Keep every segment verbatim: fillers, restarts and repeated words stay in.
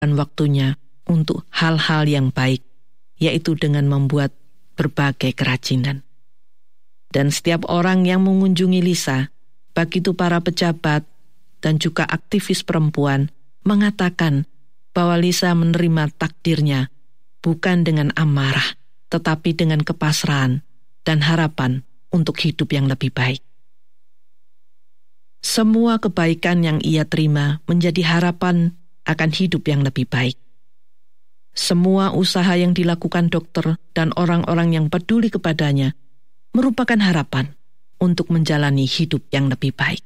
dan waktunya untuk hal-hal yang baik, yaitu dengan membuat berbagai kerajinan. Dan setiap orang yang mengunjungi Lisa, baik itu para pejabat dan juga aktivis perempuan, mengatakan bahwa Lisa menerima takdirnya bukan dengan amarah, tetapi dengan kepasrahan dan harapan untuk hidup yang lebih baik. Semua kebaikan yang ia terima menjadi harapan akan hidup yang lebih baik. Semua usaha yang dilakukan dokter dan orang-orang yang peduli kepadanya merupakan harapan untuk menjalani hidup yang lebih baik.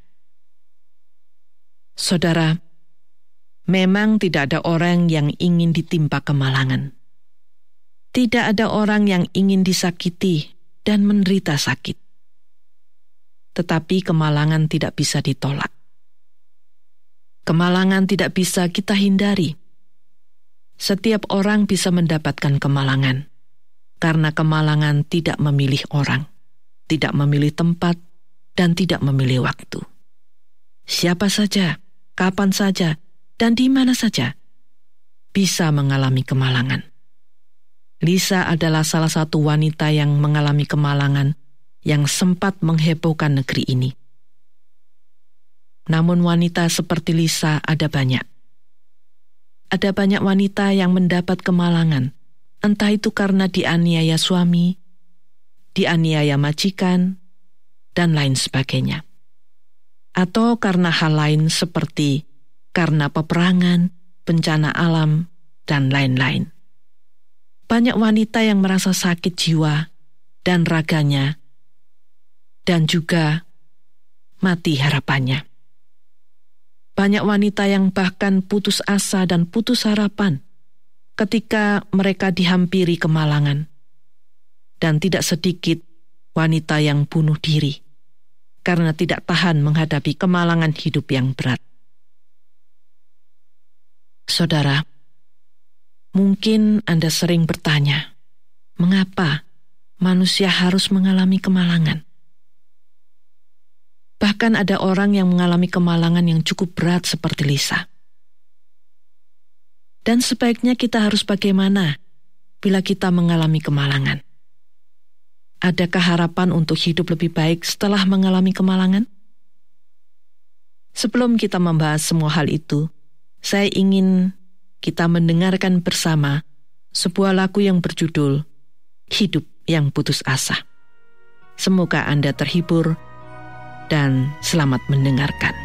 Saudara, memang tidak ada orang yang ingin ditimpa kemalangan. Tidak ada orang yang ingin disakiti dan menderita sakit. Tetapi kemalangan tidak bisa ditolak. Kemalangan tidak bisa kita hindari. Setiap orang bisa mendapatkan kemalangan, karena kemalangan tidak memilih orang, tidak memilih tempat, dan tidak memilih waktu. Siapa saja, kapan saja, dan di mana saja bisa mengalami kemalangan. Lisa adalah salah satu wanita yang mengalami kemalangan yang sempat menghebohkan negeri ini. Namun wanita seperti Lisa ada banyak. Ada banyak wanita yang mendapat kemalangan, entah itu karena dianiaya suami, dianiaya majikan, dan lain sebagainya. Atau karena hal lain seperti karena peperangan, bencana alam, dan lain-lain. Banyak wanita yang merasa sakit jiwa dan raganya, dan juga mati harapannya. Banyak wanita yang bahkan putus asa dan putus harapan ketika mereka dihampiri kemalangan. Dan tidak sedikit wanita yang bunuh diri karena tidak tahan menghadapi kemalangan hidup yang berat. Saudara, mungkin Anda sering bertanya, mengapa manusia harus mengalami kemalangan? Bahkan ada orang yang mengalami kemalangan yang cukup berat seperti Lisa. Dan sebaiknya kita harus bagaimana bila kita mengalami kemalangan? Adakah harapan untuk hidup lebih baik setelah mengalami kemalangan? Sebelum kita membahas semua hal itu, saya ingin kita mendengarkan bersama sebuah lagu yang berjudul Hidup yang Putus Asa. Semoga Anda terhibur dan selamat mendengarkan.